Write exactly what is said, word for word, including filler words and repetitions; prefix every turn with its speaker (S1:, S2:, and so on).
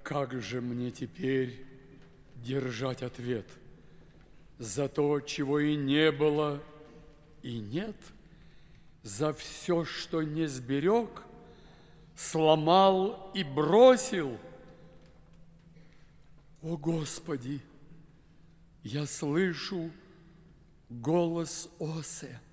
S1: как же мне теперь держать ответ за то, чего и не было, и нет, за все, что не сберег, сломал и бросил? О, Господи, я слышу голос Осе.